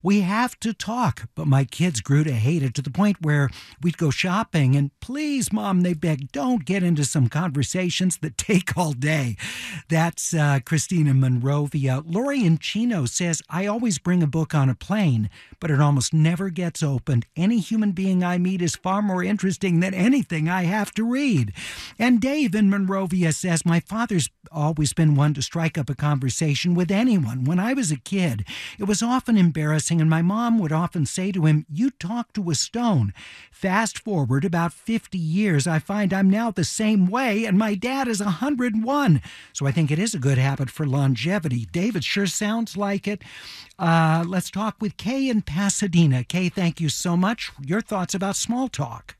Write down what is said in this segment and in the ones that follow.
We have to talk, but my kids grew to hate it to the point where we'd go shopping and please, Mom, they begged, don't get into some conversations that take all day. That's Christina Monrovia. Lori in Chino says, I always bring a book on a plane, but it almost never gets opened. Any human being I meet is far more interesting than anything I have to read. And Dave in Monrovia says, my father's always been one to strike up a conversation with anyone. When I was a kid, it was often embarrassing, and my mom would often say to him, you talk to a stone. Fast forward about 50 years, I find I'm now the same way, and my dad is 101. So I think it is a good habit for longevity. David sure sounds like it. Let's talk with Kay in Pasadena. Kay, thank you so much. Your thoughts about small talk?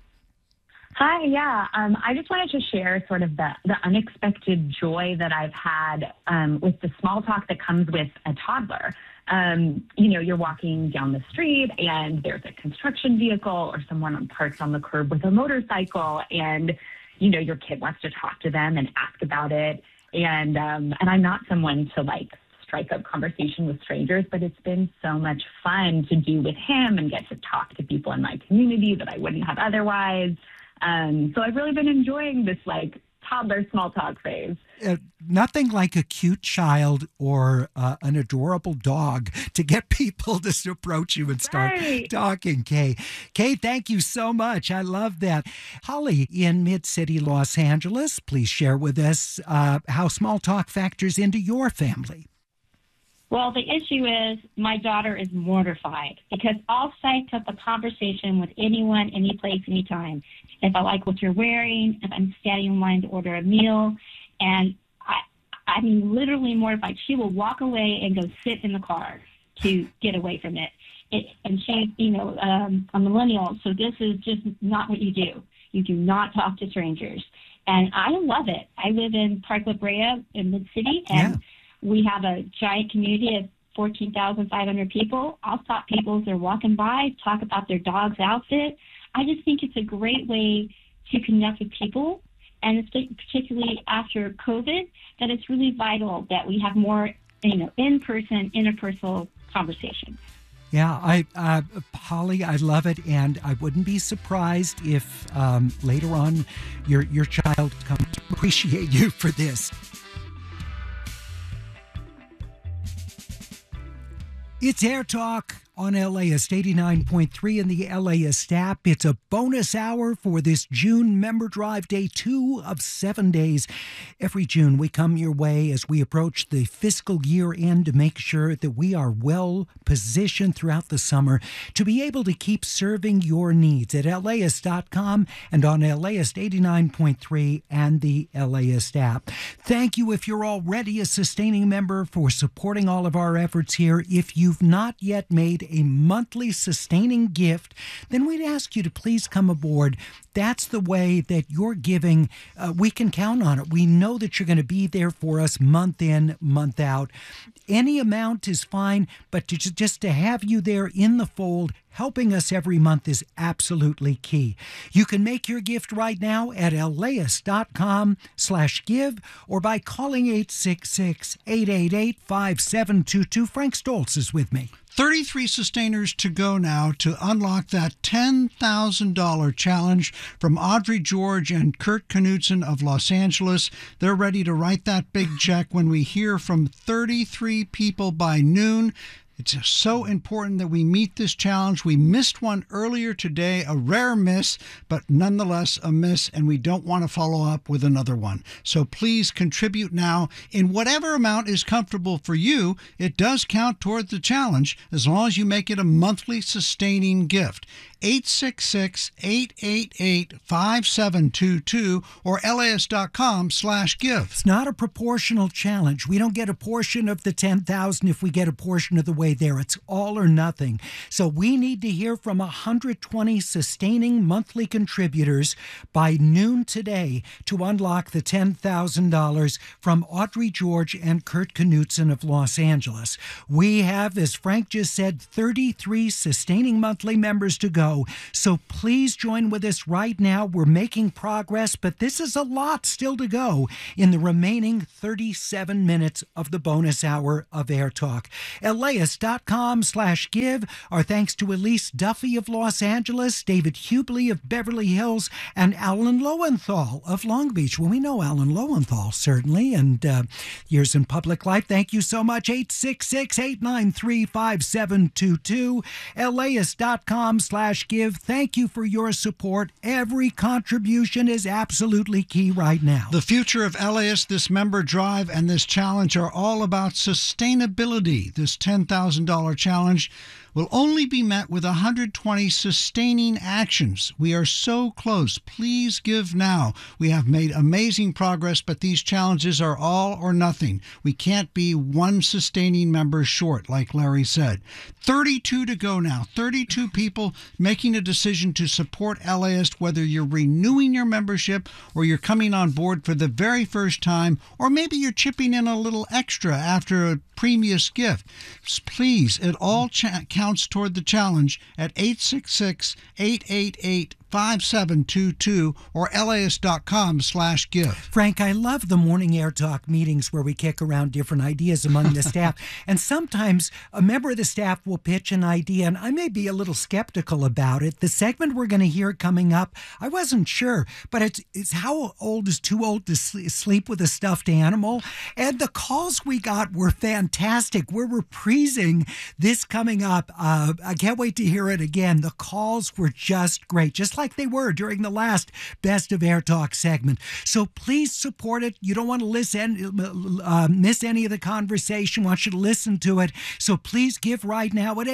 Hi, yeah. I just wanted to share sort of the unexpected joy that I've had with the small talk that comes with a toddler. You're walking down the street and there's a construction vehicle or someone parked on the curb with a motorcycle, and, your kid wants to talk to them and ask about it. And I'm not someone to strike up conversation with strangers, but it's been so much fun to do with him and get to talk to people in my community that I wouldn't have otherwise. So I've really been enjoying this toddler small talk phase. Nothing like a cute child or an adorable dog to get people to approach you and start talking, Kay. Kay, thank you so much. I love that. Holly in Mid-City, Los Angeles, please share with us how small talk factors into your family. Well, the issue is my daughter is mortified because I'll strike up a conversation with anyone, any place, anytime. If I like what you're wearing, if I'm standing in line to order a meal, and I mean, literally mortified. She will walk away and go sit in the car to get away from it. And she's, a millennial, so this is just not what you do. You do not talk to strangers. And I love it. I live in Park La Brea in Mid-City, and we have a giant community of 14,500 people. I'll stop people as they're walking by, talk about their dog's outfit. I just think it's a great way to connect with people, and it's particularly after COVID that it's really vital that we have more, in-person, interpersonal conversations. Yeah, Holly, I love it, and I wouldn't be surprised if later on your child comes to appreciate you for this. It's Air Talk on LAist 89.3 and the LAist app. It's a bonus hour for this June Member Drive, day 2 of 7 days. Every June, we come your way as we approach the fiscal year end to make sure that we are well positioned throughout the summer to be able to keep serving your needs at LAist.com and on LAist 89.3 and the LAist app. Thank you if you're already a sustaining member for supporting all of our efforts here. If you've not yet made a monthly sustaining gift, then we'd ask you to please come aboard. That's the way that you're giving. We can count on it. We know that you're going to be there for us month in, month out. Any amount is fine, but just to have you there in the fold, helping us every month is absolutely key. You can make your gift right now at LAist.com/give or by calling 866-888-5722. Frank Stoltz is with me. 33 sustainers to go now to unlock that $10,000 challenge from Audrey George and Kurt Knudsen of Los Angeles. They're ready to write that big check when we hear from 33 people by noon. It's so important that we meet this challenge. We missed one earlier today, a rare miss, but nonetheless a miss, and we don't want to follow up with another one. So please contribute now in whatever amount is comfortable for you. It does count toward the challenge as long as you make it a monthly sustaining gift. 866-888-5722 or LAist.com/give. It's not a proportional challenge. We don't get a portion of the 10,000 if we get a portion of the way there. It's all or nothing. So we need to hear from 120 sustaining monthly contributors by noon today to unlock the $10,000 from Audrey George and Kurt Knudsen of Los Angeles. We have, as Frank just said, 33 sustaining monthly members to go. go. So please join with us right now. We're making progress, but this is a lot still to go in the remaining 37 minutes of the bonus hour of Air Talk. LAist.com/give. Our thanks to Elise Duffy of Los Angeles, David Hubley of Beverly Hills, and Alan Lowenthal of Long Beach. Well, we know Alan Lowenthal, certainly, and years in public life. Thank you so much. 866-893-5722. LAist.com/give. Thank you for your support. Every contribution is absolutely key right now. The future of LAist, this member drive, and this challenge are all about sustainability. This $10,000 challenge will only be met with 120 sustaining actions. We are so close. Please give now. We have made amazing progress, but these challenges are all or nothing. We can't be one sustaining member short, like Larry said. 32 to go now. 32 people making a decision to support LAist, whether you're renewing your membership or you're coming on board for the very first time, or maybe you're chipping in a little extra after a previous gift. Please, it all counts toward the challenge at 866-888-5722 or LAist.com/give. Frank, I love the morning Air Talk meetings where we kick around different ideas among the staff. And sometimes a member of the staff will pitch an idea, and I may be a little skeptical about it. The segment we're going to hear coming up, I wasn't sure, but it's how old is too old to sleep with a stuffed animal? And the calls we got were fantastic. We're reprising this coming up. I can't wait to hear it again. The calls were just great, just like they were during the last Best of Air Talk segment. So please support it. You don't want to miss any of the conversation. I want you to listen to it. So please give right now at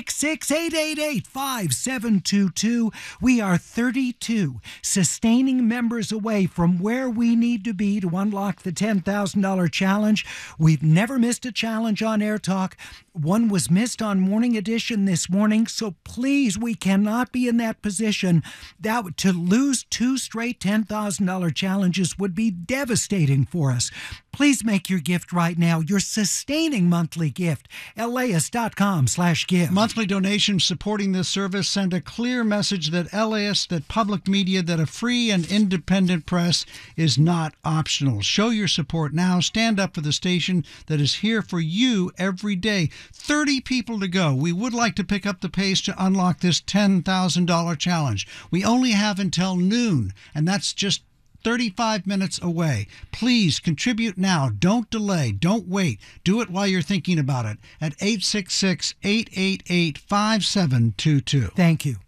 866-888-5722. We are 32 sustaining members away from where we need to be to unlock the $10,000 challenge. We've never missed a challenge on Air Talk. One was missed on Morning Edition this morning, so please, we cannot be in that position. That to lose 2 straight $10,000 challenges would be devastating for us. Please make your gift right now, your sustaining monthly gift. LAist.com/give. Monthly donations supporting this service send a clear message that LAist, that public media, that a free and independent press is not optional. Show your support now. Stand up for the station that is here for you every day. 30 people to go. We would like to pick up the pace to unlock this $10,000 challenge. We only have until noon, and that's just 35 minutes away. Please contribute now. Don't delay. Don't wait. Do it while you're thinking about it at 866-888-5722. Thank you.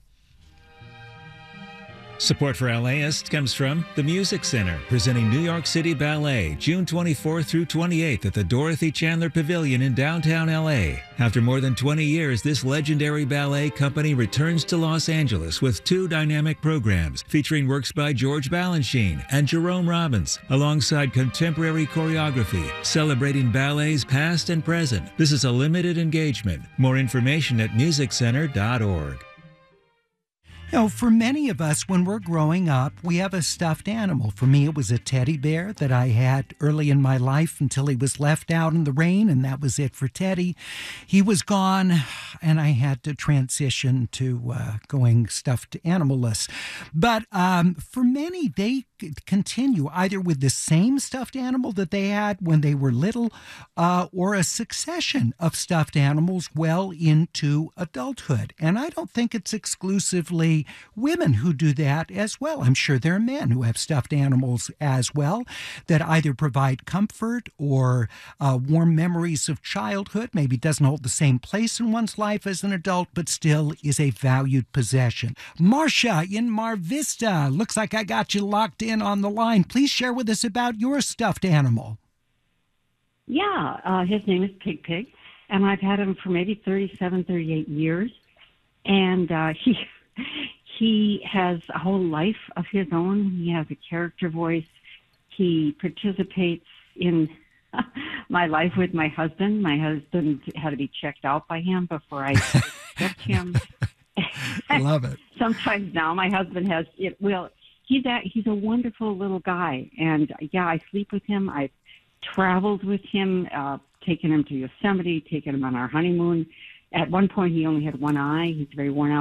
Support for LAist comes from the Music Center, presenting New York City Ballet, June 24th through 28th at the Dorothy Chandler Pavilion in downtown LA. After more than 20 years, this legendary ballet company returns to Los Angeles with 2 dynamic programs featuring works by George Balanchine and Jerome Robbins, alongside contemporary choreography, celebrating ballets past and present. This is a limited engagement. More information at musiccenter.org. You know, for many of us, when we're growing up, we have a stuffed animal. For me, it was a teddy bear that I had early in my life until he was left out in the rain, and that was it for Teddy. He was gone, and I had to transition to going stuffed animal-less. But for many, they continue either with the same stuffed animal that they had when they were little or a succession of stuffed animals well into adulthood. And I don't think it's exclusively women who do that as well. I'm sure there are men who have stuffed animals as well that either provide comfort or warm memories of childhood. Maybe doesn't hold the same place in one's life as an adult, but still is a valued possession. Marcia in Mar Vista, looks like I got you locked in on the line. Please share with us about your stuffed animal. Yeah, his name is Pig, and I've had him for maybe 37, 38 years. And he has a whole life of his own. He has a character voice. He participates in my life with my husband. My husband had to be checked out by him before I accept him. I love it. Sometimes now my husband has it. Well, he's a wonderful little guy, and yeah, I sleep with him. I've traveled with him, taken him to Yosemite, taken him on our honeymoon. At one point, he only had one eye. He's very worn out.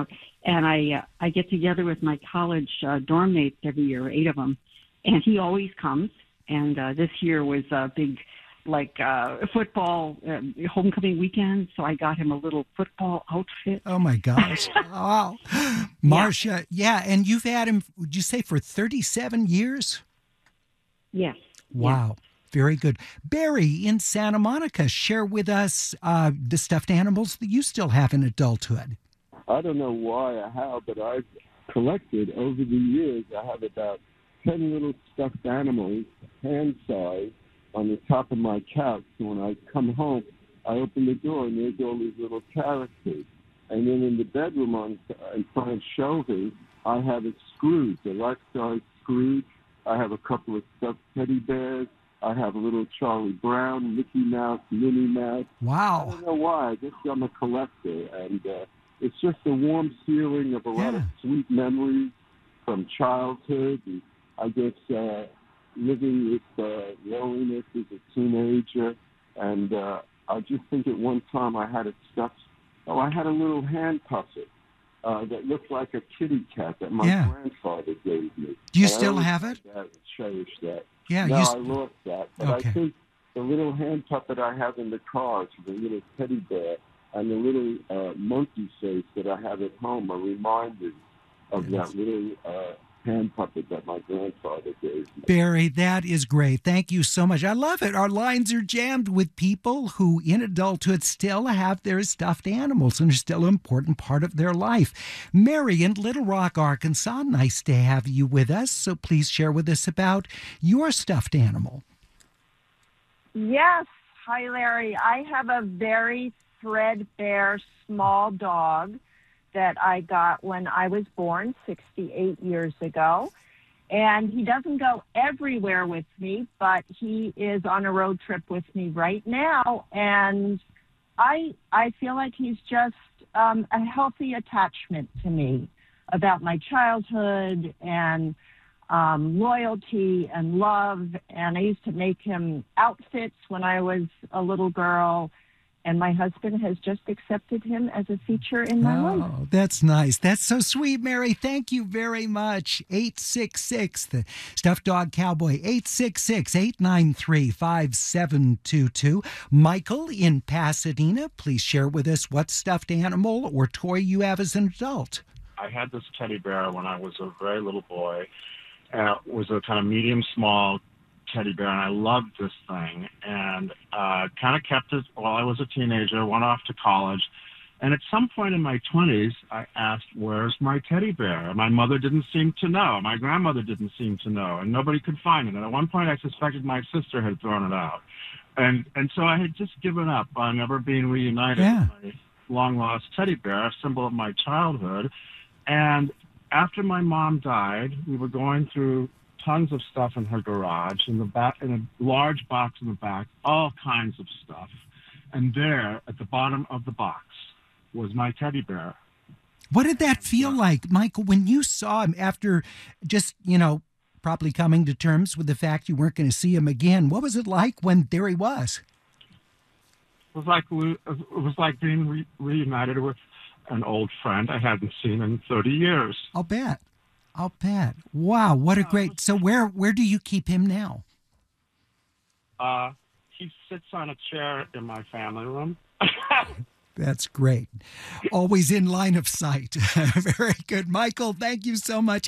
And I get together with my college dorm mates every year, 8 of them, and he always comes. And this year was a big, football homecoming weekend, so I got him a little football outfit. Oh, my gosh. Wow. Marcia, yeah, and you've had him, would you say, for 37 years? Yes. Wow. Very good. Barry in Santa Monica, share with us the stuffed animals that you still have in adulthood. I don't know why I have, but I've collected over the years. I have about 10 little stuffed animals, hand-sized, on the top of my couch. So when I come home, I open the door, and there's all these little characters. And then in the bedroom in front of shelving, I have a Scrooge, a life-size Scrooge. I have a couple of stuffed teddy bears. I have a little Charlie Brown, Mickey Mouse, Minnie Mouse. Wow. I don't know why. I guess I'm a collector. And it's just a warm feeling of a lot of sweet memories from childhood. And I guess living with loneliness as a teenager. And I just think at one time I had I had a little hand puppet that looked like a kitty cat that my grandfather gave me. Do you still have it? Cherish that. Yeah. No, I lost that. But Okay. I think the little hand puppet I have in the car, the little teddy bear, and the little monkey face that I have at home are reminders of that little hand puppet that my grandfather gave me. Barry, that is great. Thank you so much. I love it. Our lines are jammed with people who in adulthood still have their stuffed animals and are still an important part of their life. Mary in Little Rock, Arkansas, nice to have you with us. So please share with us about your stuffed animal. Yes. Hi, Larry. I have a very threadbare small dog that I got when I was born 68 years ago. And he doesn't go everywhere with me, but he is on a road trip with me right now. And I feel like he's just a healthy attachment to me about my childhood and loyalty and love. And I used to make him outfits when I was a little girl. And my husband has just accepted him as a feature in my life. Oh, that's nice. That's so sweet, Mary. Thank you very much. 866, the Stuffed Dog Cowboy, 866-893-5722. Michael in Pasadena, please share with us what stuffed animal or toy you have as an adult. I had this teddy bear when I was a very little boy. It was a kind of medium-small teddy bear, and I loved this thing, and kind of kept it while I was a teenager, went off to college, and at some point in my 20s, I asked, where's my teddy bear? And my mother didn't seem to know. My grandmother didn't seem to know, and nobody could find it. And at one point, I suspected my sister had thrown it out. And so I had just given up on ever being reunited with my long-lost teddy bear, a symbol of my childhood. And after my mom died, we were going through tons of stuff in her garage, in a large box in the back, all kinds of stuff. And there, at the bottom of the box, was my teddy bear. What did that feel like, Michael, when you saw him after just, probably coming to terms with the fact you weren't going to see him again? What was it like when there he was? It was like being reunited with an old friend I hadn't seen in 30 years. I'll bet. Wow, what a great... So where do you keep him now? He sits on a chair in my family room. That's great. Always in line of sight. Very good. Michael, thank you so much.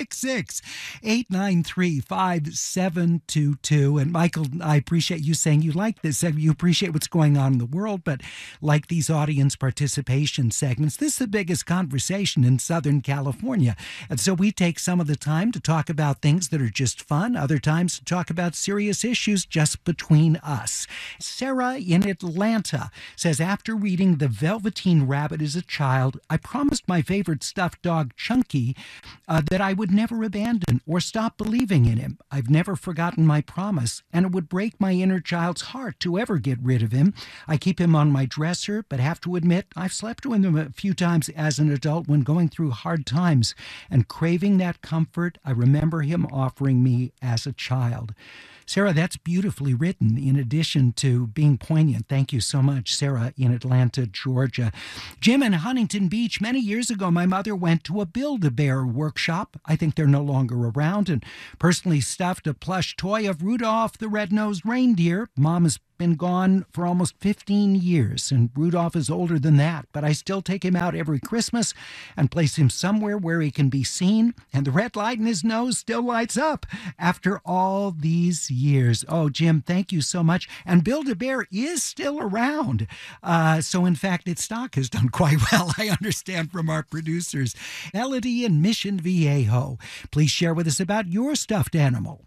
866-893-5722. And Michael, I appreciate you saying you like this. You appreciate what's going on in the world, but like these audience participation segments, this is the biggest conversation in Southern California. And so we take some of the time to talk about things that are just fun, other times to talk about serious issues just between us. Sarah in Atlanta says, after reading The Velveteen Rabbit as a child, I promised my favorite stuffed dog, Chunky, that I would never abandon or stop believing in him. I've never forgotten my promise, and it would break my inner child's heart to ever get rid of him. I keep him on my dresser, but have to admit I've slept with him a few times as an adult when going through hard times, and craving that comfort I remember him offering me as a child. Sarah, that's beautifully written in addition to being poignant. Thank you so much, Sarah in Atlanta, Atlanta, Georgia. Jim in Huntington Beach, many years ago, my mother went to a Build-A-Bear workshop. I think they're no longer around, and personally stuffed a plush toy of Rudolph the Red-Nosed Reindeer. Mom has been gone for almost 15 years, and Rudolph is older than that, but I still take him out every Christmas and place him somewhere where he can be seen, and the red light in his nose still lights up after all these years. Oh, Jim, thank you so much. And Build-A-Bear is still around. So, in fact, its stock has done quite well, I understand from our producers. Melody in Mission Viejo, please share with us about your stuffed animal.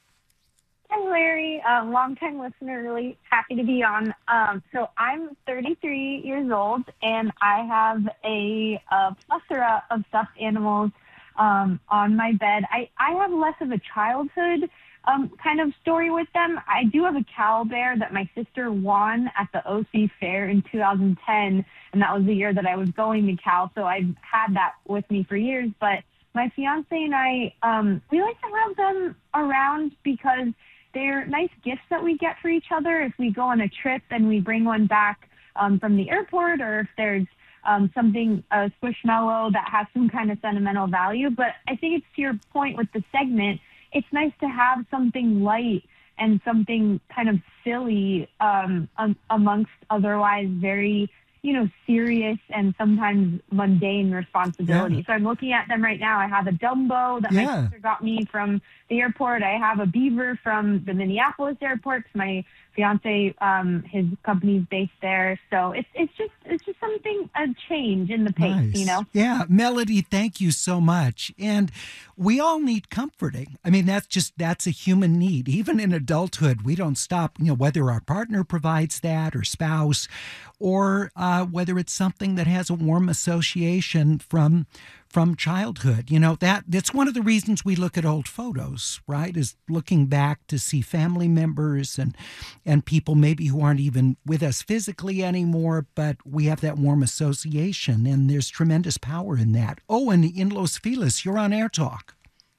Hi, Larry. Long-time listener, really happy to be on. So I'm 33 years old, and I have a plethora of stuffed animals on my bed. I have less of a childhood kind of story with them. I do have a cow bear that my sister won at the OC Fair in 2010, and that was the year that I was going to Cal, so I've had that with me for years. But my fiance and I, we like to have them around because they're nice gifts that we get for each other. If we go on a trip and we bring one back from the airport, or if there's something, a Squishmallow that has some kind of sentimental value. But I think it's to your point with the segment, it's nice to have something light and something kind of silly amongst otherwise very, serious and sometimes mundane responsibility. Yeah. So I'm looking at them right now. I have a Dumbo that my sister got me from the airport. I have a beaver from the Minneapolis airport. My fiance, his company's based there. So it's just something, a change in the pace, nice. Yeah. Melody, thank you so much. And we all need comforting. I mean, that's a human need. Even in adulthood, we don't stop, whether our partner provides that or spouse, or whether it's something that has a warm association from childhood. That's one of the reasons we look at old photos, right? Is looking back to see family members and people maybe who aren't even with us physically anymore, but we have that warm association, and there's tremendous power in that. Owen in Los Feliz, you're on Air Talk.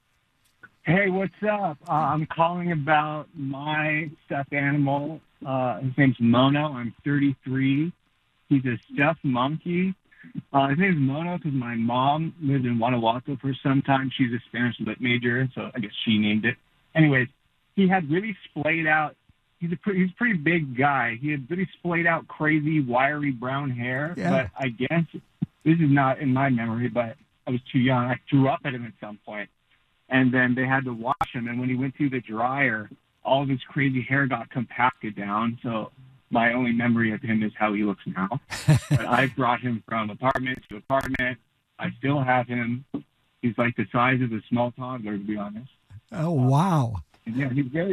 Hey, what's up? I'm calling about my stuffed animal. His name's Mono. I'm 33. He's a stuffed monkey. His name's Mono because my mom lived in Guanajuato for some time. She's a Spanish lit major, so I guess she named it. Anyways, he had really splayed out. He's a pretty big guy. He had really splayed out, crazy, wiry brown hair. Yeah. But I guess this is not in my memory, but I was too young. I threw up at him at some point. And then they had to wash him. And when he went through the dryer, all of his crazy hair got compacted down. So my only memory of him is how he looks now. But I brought him from apartment to apartment. I still have him. He's like the size of a small toddler, to be honest. Oh, wow. Yeah, he's very,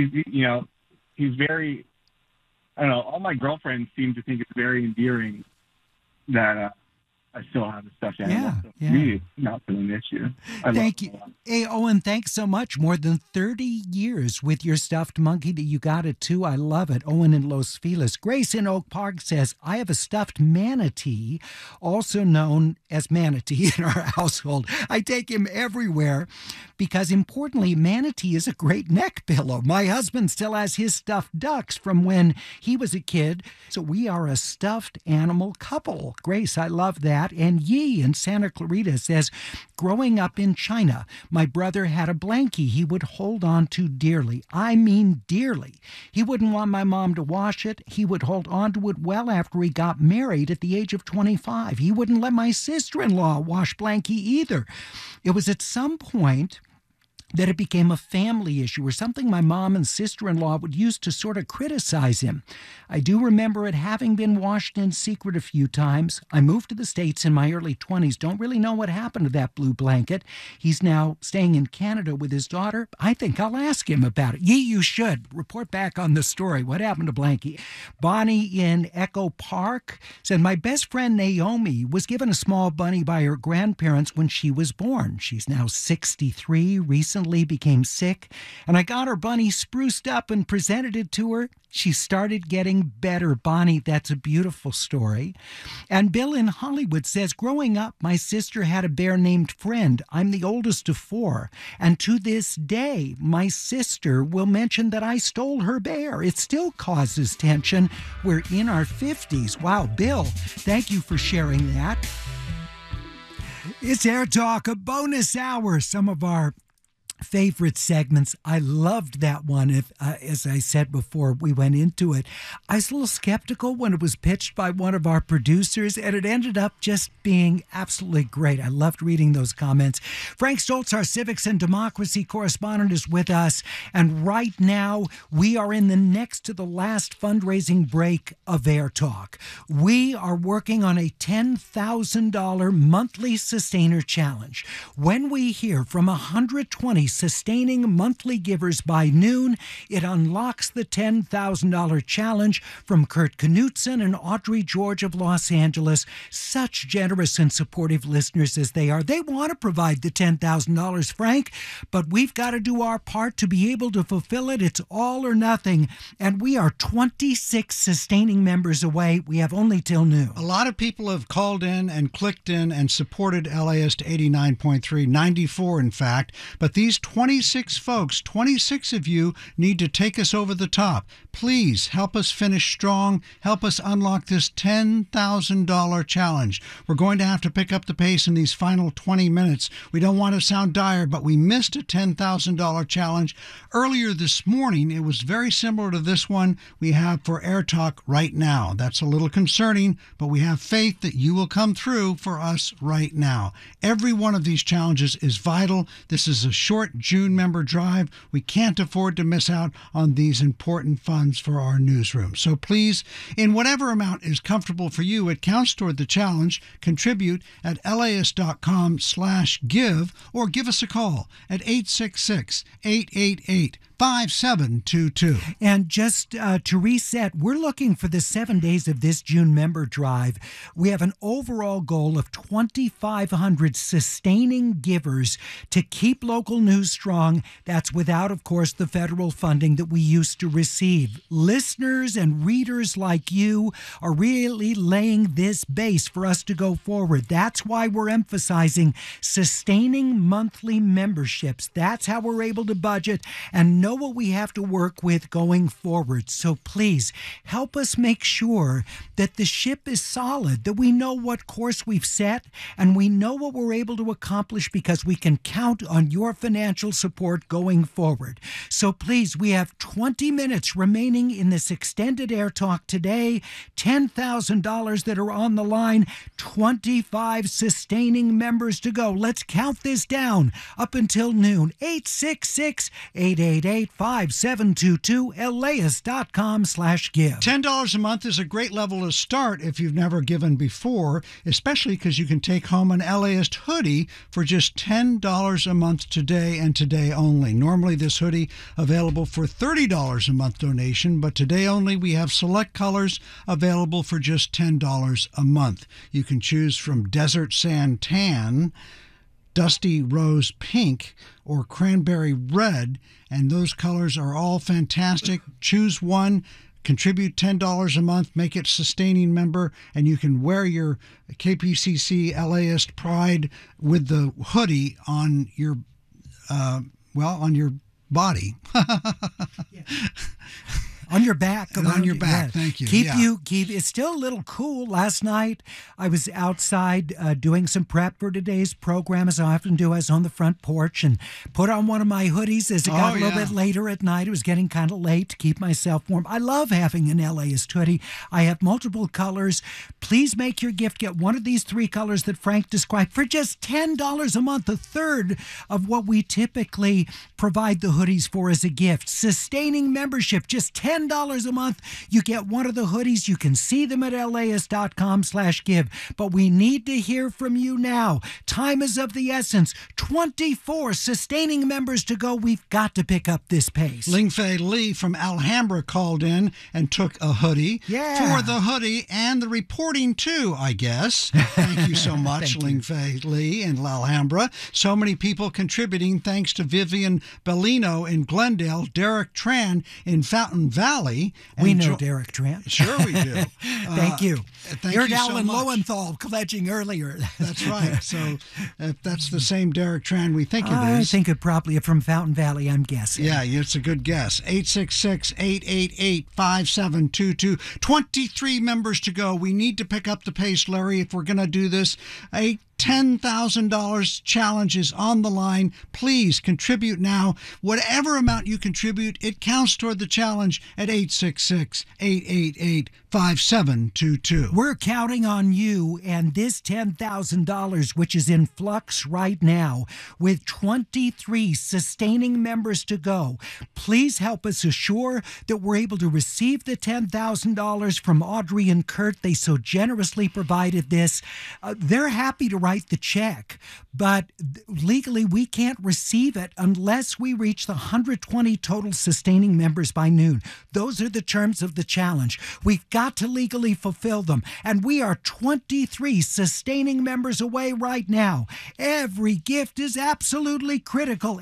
I don't know, all my girlfriends seem to think it's very endearing that I still have the stuffed animal. Yeah. Me, it's not an issue. Thank you. Hey, Owen, thanks so much. More than 30 years with your stuffed monkey. You got it, too. I love it. Owen in Los Feliz. Grace in Oak Park says, I have a stuffed manatee, also known as Manatee in our household. I take him everywhere because, importantly, Manatee is a great neck pillow. My husband still has his stuffed ducks from when he was a kid. So we are a stuffed animal couple. Grace, I love that. And Yi in Santa Clarita says, growing up in China, my brother had a blankie he would hold on to dearly. I mean dearly. He wouldn't want my mom to wash it. He would hold on to it well after he got married at the age of 25. He wouldn't let my sister-in-law wash blankie either. It was at some point that it became a family issue or something my mom and sister-in-law would use to sort of criticize him. I do remember it having been washed in secret a few times. I moved to the States in my early 20s. Don't really know what happened to that blue blanket. He's now staying in Canada with his daughter. I think I'll ask him about it. You should. Report back on the story. What happened to Blanky? Bonnie in Echo Park said, my best friend Naomi was given a small bunny by her grandparents when she was born. She's now 63, recently recently became sick, and I got her bunny spruced up and presented it to her. She started getting better. Bonnie, that's a beautiful story. And Bill in Hollywood says, growing up, my sister had a bear named Friend. I'm the oldest of 4. And to this day, my sister will mention that I stole her bear. It still causes tension. We're in our 50s. Wow, Bill, thank you for sharing that. It's Air Talk, a bonus hour. Some of our favorite segments. I loved that one. As I said before we went into it, I was a little skeptical when it was pitched by one of our producers, and it ended up just being absolutely great. I loved reading those comments. Frank Stoltz, our civics and democracy correspondent, is with us, and right now we are in the next to the last fundraising break of Air Talk. We are working on a $10,000 monthly sustainer challenge. When we hear from 120 sustaining monthly givers by noon, it unlocks the $10,000 challenge from Kurt Knutson and Audrey George of Los Angeles. Such generous and supportive listeners as they are. They want to provide the $10,000, Frank, but we've got to do our part to be able to fulfill it. It's all or nothing, and we are 26 sustaining members away. We have only till noon. A lot of people have called in and clicked in and supported LAist 89.3, 94 in fact, but these 26 folks, 26 of you need to take us over the top. Please help us finish strong. Help us unlock this $10,000 challenge. We're going to have to pick up the pace in these final 20 minutes. We don't want to sound dire, but we missed a $10,000 challenge earlier this morning. It was very similar to this one we have for Air Talk right now. That's a little concerning, but we have faith that you will come through for us right now. Every one of these challenges is vital. This is a short June member drive. We can't afford to miss out on these important funds for our newsroom. So please, in whatever amount is comfortable for you, it counts toward the challenge. Contribute at LAist.com/give or give us a call at 866-888-5722. And just to reset, we're looking for the 7 days of this June member drive. We have an overall goal of 2,500 sustaining givers to keep local news strong. That's without, of course, the federal funding that we used to receive. Listeners and readers like you are really laying this base for us to go forward. That's why we're emphasizing sustaining monthly memberships. That's how we're able to budget and know what we have to work with going forward. So please help us make sure that the ship is solid, that we know what course we've set, and we know what we're able to accomplish because we can count on your financial support going forward. So please, we have 20 minutes remaining in this extended Air Talk today. $10,000 that are on the line, 25 sustaining members to go. Let's count this down up until noon. 866-888-5722, LAist.com/give. $10 a month is a great level to start if you've never given before, especially because you can take home an LAist hoodie for just $10 a month today and today only. Normally this hoodie available for $30 a month donation, but today only we have select colors available for just $10 a month. You can choose from Desert Sand Tan, Dusty Rose Pink, or Cranberry Red, and those colors are all fantastic. Choose one. Contribute $10 a month, make it sustaining member, and you can wear your KPCC LAist pride with the hoodie on your, on your body. Yeah. On your back. On your back, yeah. Thank you. Keep. It's still a little cool. Last night, I was outside doing some prep for today's program, as I often do. I was on the front porch and put on one of my hoodies as it got a little bit later at night. It was getting kind of late to keep myself warm. I love having an LAist hoodie. I have multiple colors. Please make your gift. Get one of these 3 colors that Frank described for just $10 a month, a third of what we typically provide the hoodies for as a gift. Sustaining membership, just $10 $10 a month, you get one of the hoodies. You can see them at laist.com/give. But we need to hear from you now. Time is of the essence. 24 sustaining members to go. We've got to pick up this pace. Ling-Fei Lee from Alhambra called in and took a hoodie. Yeah. For the hoodie and the reporting too, I guess. Thank you so much, Ling-Fei Lee in Alhambra. So many people contributing, thanks to Vivian Bellino in Glendale, Derek Tran in Fountain Valley. We know Derek Tran. Sure we do. Thank you. Thank You're you so Alan much. Lowenthal pledging earlier. That's right. So if that's the same Derek Tran we think it is. I think it probably from Fountain Valley, I'm guessing. Yeah, it's a good guess. 866-888-5722. 23 members to go. We need to pick up the pace, Larry, if we're going to do this. A $10,000 challenge is on the line. Please contribute now. Whatever amount you contribute, it counts toward the challenge at 866-888-5722. We're counting on you and this $10,000, which is in flux right now, with 23 sustaining members to go. Please help us assure that we're able to receive the $10,000 from Audrey and Kurt. They so generously provided this. They're happy to write the check, but legally we can't receive it unless we reach the 120 total sustaining members by noon. Those are the terms of the challenge. We've got to legally fulfill them, and we are 23 sustaining members away right now. Every gift is absolutely critical.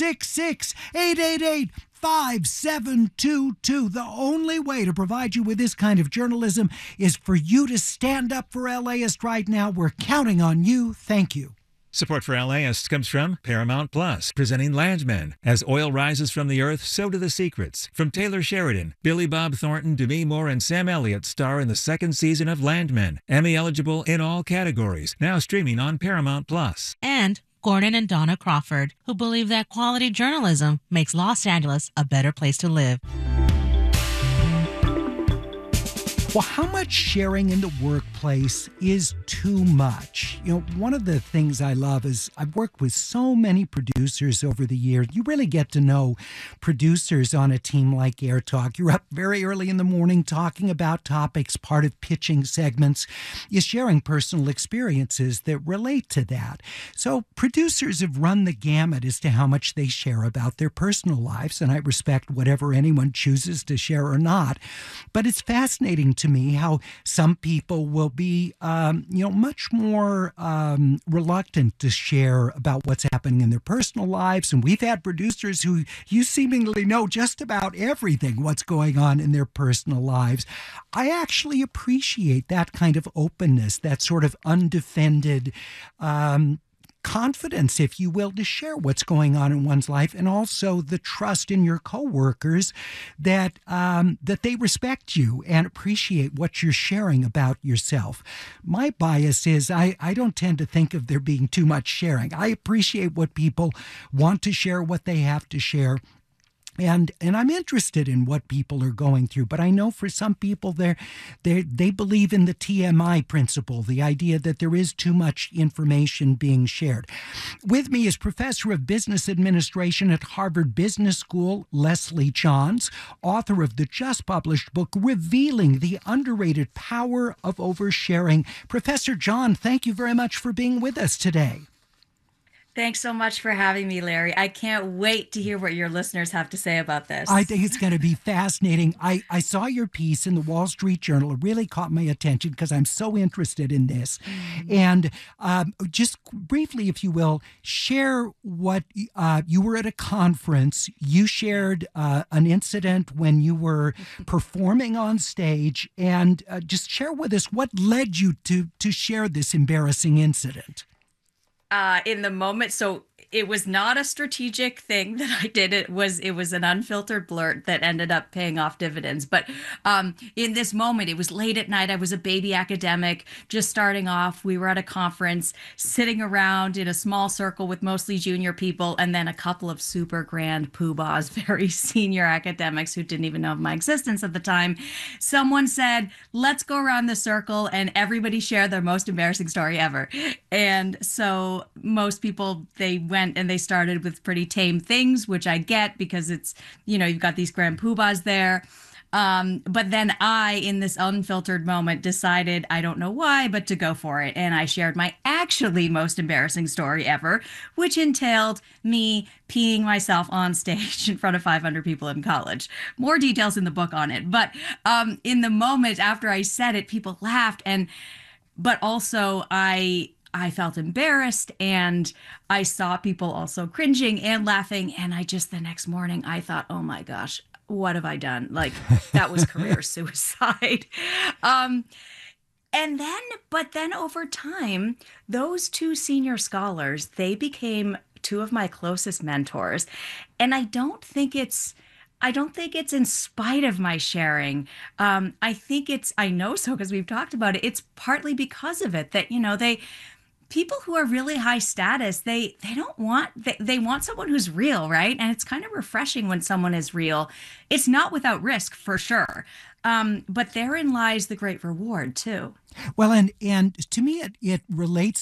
866-888-5722. The only way to provide you with this kind of journalism is for you to stand up for LAist right now. We're counting on you. Thank you. Support for LAist comes from Paramount Plus, presenting Landmen. As oil rises from the earth, so do the secrets. From Taylor Sheridan, Billy Bob Thornton, Demi Moore, and Sam Elliott star in the second season of Landmen. Emmy eligible in all categories. Now streaming on Paramount Plus. And Gordon and Donna Crawford, who believe that quality journalism makes Los Angeles a better place to live. Well, how much sharing in the workplace is too much? You know, one of the things I love is I've worked with so many producers over the years. You really get to know producers on a team like Air Talk. You're up very early in the morning talking about topics. Part of pitching segments is sharing personal experiences that relate to that. So producers have run the gamut as to how much they share about their personal lives, and I respect whatever anyone chooses to share or not. But it's fascinating to me how some people will be, much more reluctant to share about what's happening in their personal lives. And we've had producers who you seemingly know just about everything what's going on in their personal lives. I actually appreciate that kind of openness, that sort of undefended confidence, if you will, to share what's going on in one's life, and also the trust in your coworkers that they respect you and appreciate what you're sharing about yourself. My bias is I don't tend to think of there being too much sharing. I appreciate what people want to share, what they have to share. And I'm interested in what people are going through, but I know for some people they believe in the TMI principle, the idea that there is too much information being shared. With me is Professor of Business Administration at Harvard Business School, Leslie Johns, author of the just published book, Revealing the Underrated Power of Oversharing. Professor John, thank you very much for being with us today. Thanks so much for having me, Larry. I can't wait to hear what your listeners have to say about this. I think it's going to be fascinating. I saw your piece in the Wall Street Journal. It really caught my attention because I'm so interested in this. And just briefly, if you will, share what you were at a conference. You shared an incident when you were performing on stage, and just share with us what led you to share this embarrassing incident. In the moment, so it was not a strategic thing that I did. It was an unfiltered blurt that ended up paying off dividends. But in this moment, it was late at night. I was a baby academic just starting off. We were at a conference, sitting around in a small circle with mostly junior people, and then a couple of super grand poobahs, very senior academics who didn't even know of my existence at the time. Someone said, "Let's go around the circle and everybody share their most embarrassing story ever." And so most people, they went and they started with pretty tame things, which I get because it's, you've got these grand poobahs there. But then I, in this unfiltered moment, decided, I don't know why, but to go for it. And I shared my actually most embarrassing story ever, which entailed me peeing myself on stage in front of 500 people in college. More details in the book on it. But in the moment after I said it, people laughed. But also I felt embarrassed, and I saw people also cringing and laughing. And I just, the next morning, I thought, oh my gosh, what have I done? Like, that was career suicide. But then over time, those two senior scholars, they became two of my closest mentors. And I don't think it's in spite of my sharing. I know so because we've talked about it. It's partly because of it that, people who are really high status, they want someone who's real, right? And it's kind of refreshing when someone is real. It's not without risk, for sure. But therein lies the great reward too. Well, and to me, it relates